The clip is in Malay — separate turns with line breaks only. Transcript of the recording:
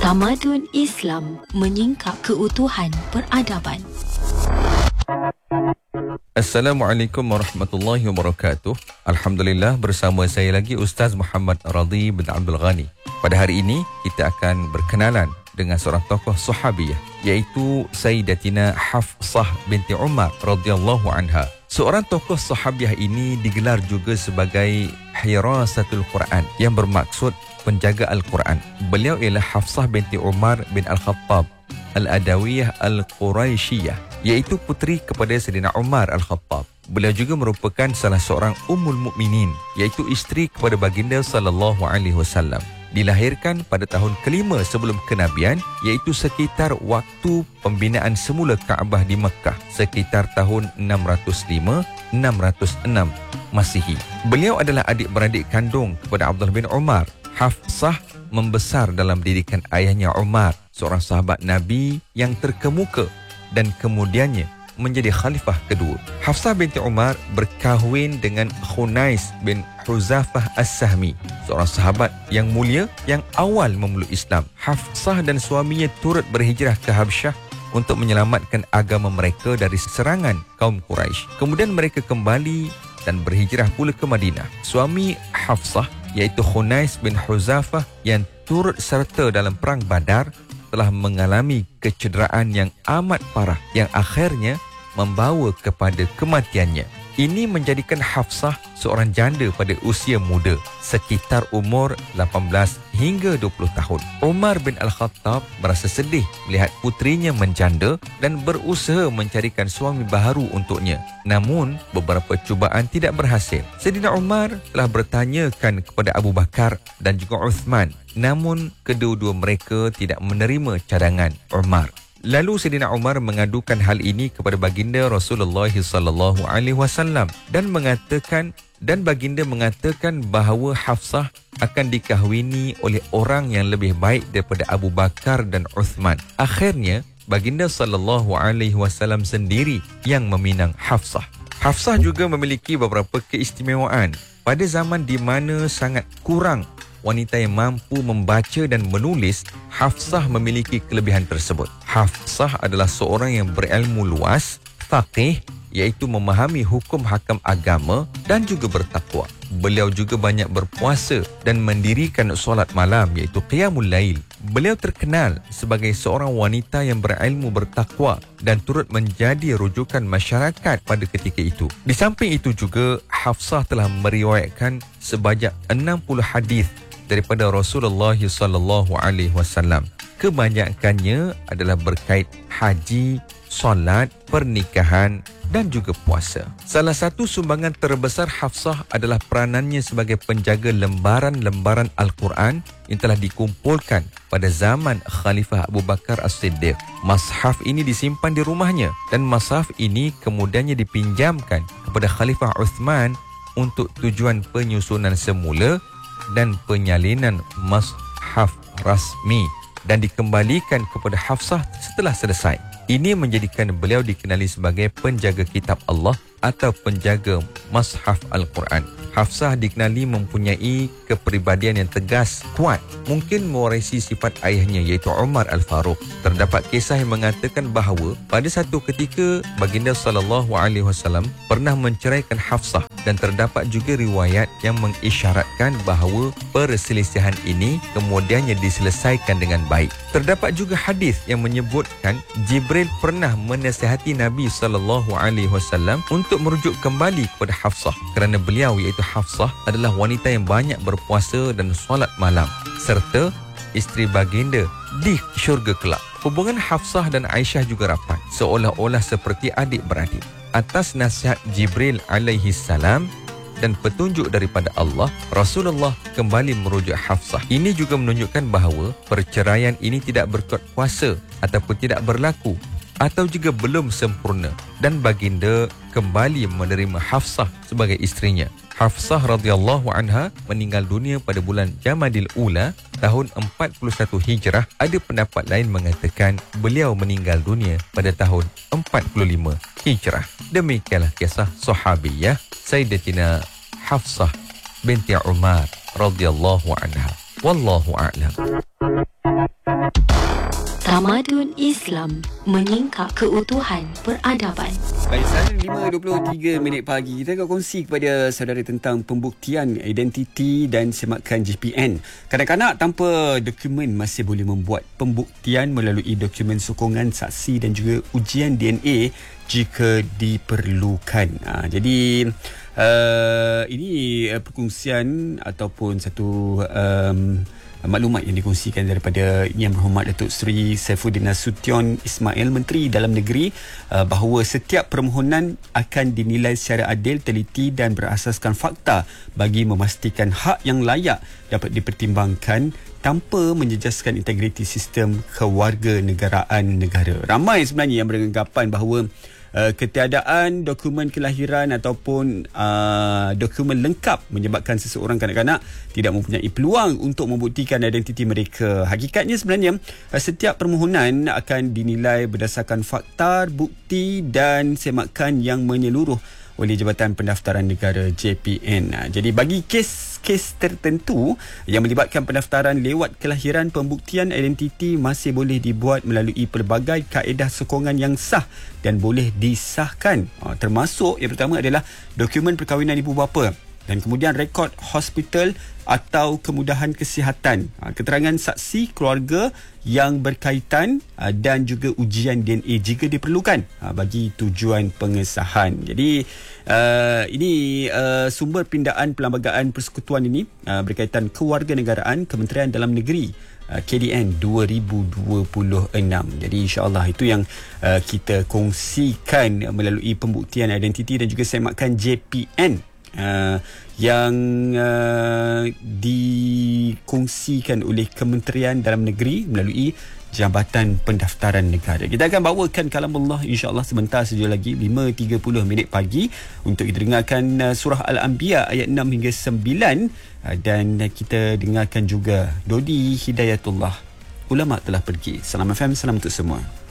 Tamadun Islam menyingkap keutuhan peradaban.
Assalamualaikum warahmatullahi wabarakatuh. Alhamdulillah, bersama saya lagi Ustaz Muhammad Radhi bin Abdul Ghani. Pada hari ini kita akan berkenalan dengan seorang tokoh sahabiyah, iaitu Sayyidatina Hafsah binti Umar radhiyallahu anha. Seorang tokoh sahabiah ini digelar juga sebagai Hirasatul Quran, yang bermaksud penjaga Al-Quran. Beliau ialah Hafsah binti Umar bin Al-Khattab Al-Adawiyah Al-Quraisyiyah, iaitu puteri kepada Sayyidina Umar Al-Khattab. Beliau juga merupakan salah seorang Ummul Mukminin, iaitu isteri kepada baginda sallallahu alaihi wasallam. Dilahirkan pada tahun kelima sebelum kenabian, iaitu sekitar waktu pembinaan semula Kaabah di Mekah, sekitar tahun 605-606 Masihi. Beliau adalah adik-beradik kandung kepada Abdullah bin Umar. Hafsah membesar dalam didikan ayahnya Umar, seorang sahabat Nabi yang terkemuka dan kemudiannya menjadi khalifah kedua. Hafsah binti Umar berkahwin dengan Khunais bin Huzafah As-Sahmi, seorang sahabat yang mulia yang awal memeluk Islam. Hafsah dan suaminya turut berhijrah ke Habsyah untuk menyelamatkan agama mereka dari serangan kaum Quraisy. Kemudian mereka kembali dan berhijrah pula ke Madinah. Suami Hafsah, iaitu Khunais bin Huzafah, yang turut serta dalam perang Badar, telah mengalami kecederaan yang amat parah yang akhirnya membawa kepada kematiannya. Ini menjadikan Hafsah seorang janda pada usia muda, sekitar umur 18 hingga 20 tahun. Umar bin Al-Khattab merasa sedih melihat putrinya menjanda dan berusaha mencarikan suami baharu untuknya. Namun, beberapa cubaan tidak berhasil. Sayyidina Umar telah bertanyakan kepada Abu Bakar dan juga Uthman, namun kedua-dua mereka tidak menerima cadangan Umar. Lalu Sayyidina Umar mengadukan hal ini kepada baginda Rasulullah sallallahu alaihi wasallam dan baginda mengatakan bahawa Hafsah akan dikahwini oleh orang yang lebih baik daripada Abu Bakar dan Uthman. Akhirnya baginda sallallahu alaihi wasallam sendiri yang meminang Hafsah. Hafsah juga memiliki beberapa keistimewaan. Pada zaman di mana sangat kurang wanita yang mampu membaca dan menulis, Hafsah memiliki kelebihan tersebut. Hafsah adalah seorang yang berilmu luas, faqih, iaitu memahami hukum hakam agama dan juga bertakwa. Beliau juga banyak berpuasa dan mendirikan solat malam, iaitu qiyamul lail. Beliau terkenal sebagai seorang wanita yang berilmu, bertakwa dan turut menjadi rujukan masyarakat pada ketika itu. Di samping itu juga, Hafsah telah meriwayatkan sebanyak 60 hadis daripada Rasulullah sallallahu alaihi wasallam. Kebanyakannya adalah berkait haji, solat, pernikahan dan juga puasa. Salah satu sumbangan terbesar Hafsah adalah peranannya sebagai penjaga lembaran-lembaran Al-Quran yang telah dikumpulkan pada zaman Khalifah Abu Bakar As-Siddiq. Mashaf ini disimpan di rumahnya dan mashaf ini kemudiannya dipinjamkan kepada Khalifah Uthman untuk tujuan penyusunan semula dan penyalinan mashaf rasmi dan dikembalikan kepada Hafsah setelah selesai. Ini menjadikan beliau dikenali sebagai penjaga kitab Allah atau penjaga mashaf Al-Quran. Hafsah dikenali mempunyai kepribadian yang tegas, kuat, mungkin mewarisi sifat ayahnya, iaitu Umar Al-Faruq. Terdapat kisah yang mengatakan bahawa pada satu ketika baginda sallallahu alaihi wasallam pernah menceraikan Hafsah, dan terdapat juga riwayat yang mengisyaratkan bahawa perselisihan ini kemudiannya diselesaikan dengan baik. Terdapat juga hadis yang menyebutkan Jibril pernah menasihati Nabi sallallahu alaihi wasallam untuk merujuk kembali kepada Hafsah, kerana beliau, iaitu Hafsah, adalah wanita yang banyak berpuasa dan solat malam serta isteri baginda di syurga kelak. Hubungan Hafsah dan Aisyah juga rapat, seolah-olah seperti adik-beradik. Atas nasihat Jibril alaihi salam dan petunjuk daripada Allah, Rasulullah kembali merujuk Hafsah. Ini juga menunjukkan bahawa perceraian ini tidak berkuat kuasa ataupun tidak berlaku atau juga belum sempurna, dan baginda kembali menerima Hafsah sebagai isterinya. Hafsah radhiyallahu anha meninggal dunia pada bulan Jamadil Ula tahun 41 Hijrah. Ada pendapat lain mengatakan beliau meninggal dunia pada tahun 45 Hijrah. Demikianlah kisah sahabiyah Sayyidatina Hafsah binti Umar radhiyallahu anha. Wallahu a'lam.
Tamadun Islam menyingkap keutuhan peradaban.
Baik, sekarang 5.23 minit pagi. Kita akan kongsi kepada saudara tentang pembuktian identiti dan semakan JPN. Kanak-kanak tanpa dokumen masih boleh membuat pembuktian melalui dokumen sokongan saksi dan juga ujian DNA jika diperlukan. Jadi ini perkongsian ataupun satu maklumat yang dikongsikan daripada Yang Berhormat Datuk Seri Saifuddin Nasution Ismail, Menteri Dalam Negeri, bahawa setiap permohonan akan dinilai secara adil, teliti dan berasaskan fakta bagi memastikan hak yang layak dapat dipertimbangkan tanpa menjejaskan integriti sistem kewarganegaraan negara. Ramai sebenarnya yang beranggapan bahawa ketiadaan dokumen kelahiran ataupun dokumen lengkap menyebabkan seseorang kanak-kanak tidak mempunyai peluang untuk membuktikan identiti mereka. Hakikatnya sebenarnya setiap permohonan akan dinilai berdasarkan fakta, bukti dan semakan yang menyeluruh oleh Jabatan Pendaftaran Negara JPN. Jadi bagi kes-kes tertentu yang melibatkan pendaftaran lewat kelahiran, pembuktian identiti masih boleh dibuat melalui pelbagai kaedah sokongan yang sah dan boleh disahkan. Termasuk yang pertama adalah dokumen perkahwinan ibu bapa dan kemudian rekod hospital atau kemudahan kesihatan, keterangan saksi keluarga yang berkaitan dan juga ujian DNA jika diperlukan bagi tujuan pengesahan. Jadi ini sumber pindaan Perlembagaan Persekutuan ini berkaitan kewarganegaraan Kementerian Dalam Negeri KDN 2026. Jadi insya-Allah itu yang kita kongsikan melalui pembuktian identiti dan juga semakan JPN yang dikongsikan oleh Kementerian Dalam Negeri melalui Jabatan Pendaftaran Negara. Kita akan bawakan kalamullah insya-Allah sebentar saja lagi, 5.30 minit pagi, untuk kita dengarkan surah Al-Anbiya ayat 6 hingga 9 dan kita dengarkan juga Dodi Hidayatullah. Ulama telah pergi. Salam FM, salam untuk semua.